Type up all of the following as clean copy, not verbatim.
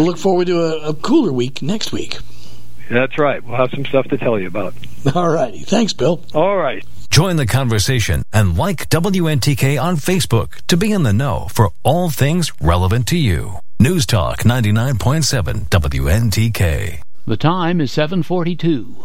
We'll look forward to a cooler week next week. That's right. We'll have some stuff to tell you about. All righty. Thanks, Bill. All right. Join the conversation and like WNTK on Facebook to be in the know for all things relevant to you. News Talk 99.7 WNTK. The time is 7:42.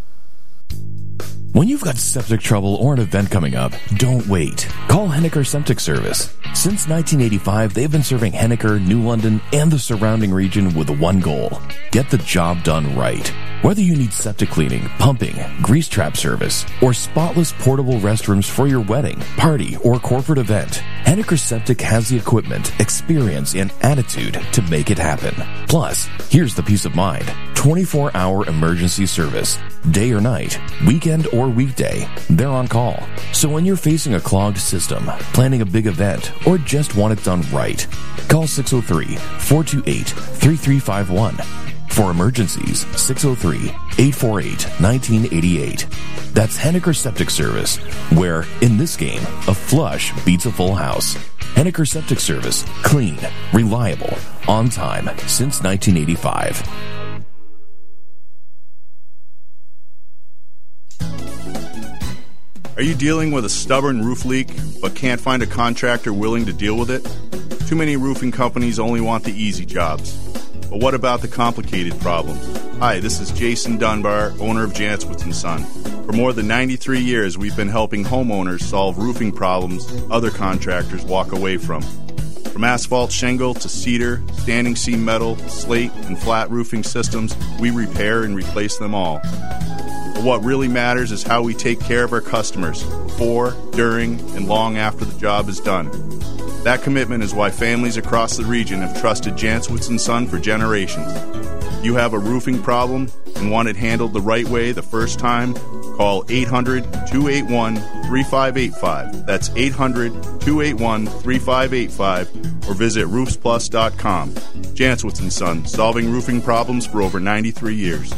When you've got septic trouble or an event coming up, don't wait. Call Henniker Septic Service. Since 1985, they've been serving Henniker, New London, and the surrounding region with one goal: get the job done right. Whether you need septic cleaning, pumping, grease trap service, or spotless portable restrooms for your wedding, party, or corporate event, Henniker Septic has the equipment, experience, and attitude to make it happen. Plus, here's the peace of mind: 24-hour emergency service. Day or night, weekend or weekday, they're on call. So when you're facing a clogged system, planning a big event, or just want it done right, call 603-428-3351. For emergencies, 603-848-1988. That's Henniker Septic Service, where, in this game, a flush beats a full house. Henniker Septic Service. Clean, reliable, on time, since 1985. Are you dealing with a stubborn roof leak but can't find a contractor willing to deal with it? Too many roofing companies only want the easy jobs. But what about the complicated problems? Hi, this is Jason Dunbar, owner of Jantzwitz & Son. For more than 93 years, we've been helping homeowners solve roofing problems other contractors walk away from. From asphalt shingle to cedar, standing seam metal, slate, and flat roofing systems, we repair and replace them all. But what really matters is how we take care of our customers before, during, and long after the job is done. That commitment is why families across the region have trusted Jantzwitz & Son for generations. If you have a roofing problem and want it handled the right way the first time, call 800-281-3585. That's 800-281-3585 or visit roofsplus.com. Jantzwitz & Son, solving roofing problems for over 93 years.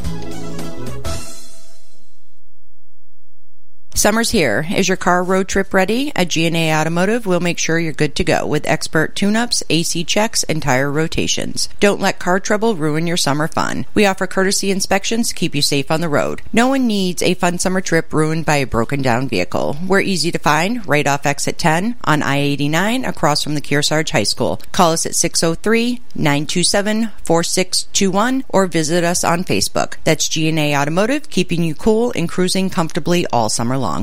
Summer's here. Is your car road trip ready? At G&A Automotive, we'll make sure you're good to go with expert tune-ups, AC checks, and tire rotations. Don't let car trouble ruin your summer fun. We offer courtesy inspections to keep you safe on the road. No one needs a fun summer trip ruined by a broken-down vehicle. We're easy to find right off exit 10 on I-89 across from the Kearsarge High School. Call us at 603-927-4621 or visit us on Facebook. That's G&A Automotive, keeping you cool and cruising comfortably all summer long.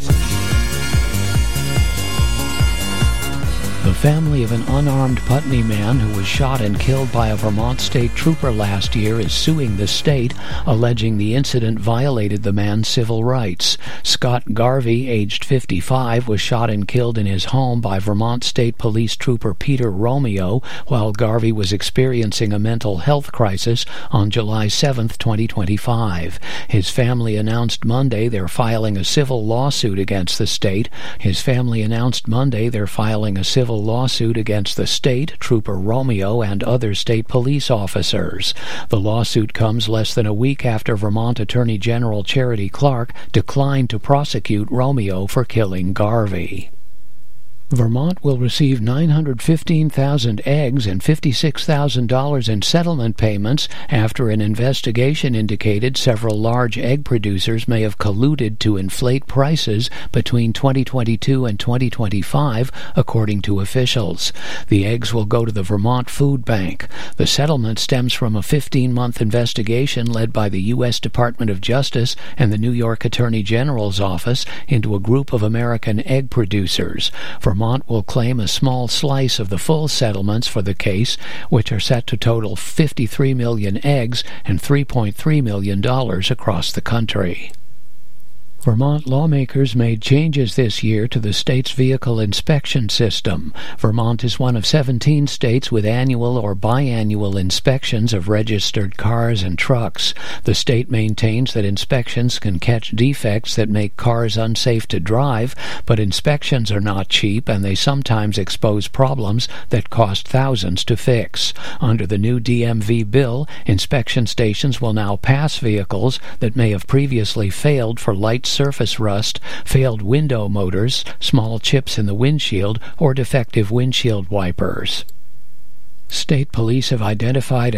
The family of an unarmed Putney man who was shot and killed by a Vermont state trooper last year is suing the state, alleging the incident violated the man's civil rights. Scott Garvey, aged 55, was shot and killed in his home by Vermont State Police Trooper Peter Romeo while Garvey was experiencing a mental health crisis on July 7, 2025. His family announced Monday they're filing a civil lawsuit against the state. His family announced Monday they're filing a civil lawsuit against the state, Trooper Romeo, and other state police officers. The lawsuit comes less than a week after Vermont Attorney General Charity Clark declined to prosecute Romeo for killing Garvey. Vermont will receive 915,000 eggs and $56,000 in settlement payments after an investigation indicated several large egg producers may have colluded to inflate prices between 2022 and 2025, according to officials. The eggs will go to the Vermont Food Bank. The settlement stems from a 15-month investigation led by the U.S. Department of Justice and the New York Attorney General's office into a group of American egg producers. Vermont will claim a small slice of the full settlements for the case, which are set to total 53 million eggs and $3.3 million across the country. Vermont lawmakers made changes this year to the state's vehicle inspection system. Vermont is one of 17 states with annual or biannual inspections of registered cars and trucks. The state maintains that inspections can catch defects that make cars unsafe to drive, but inspections are not cheap and they sometimes expose problems that cost thousands to fix. Under the new DMV bill, inspection stations will now pass vehicles that may have previously failed for light surface rust, failed window motors, small chips in the windshield, or defective windshield wipers. State police have identified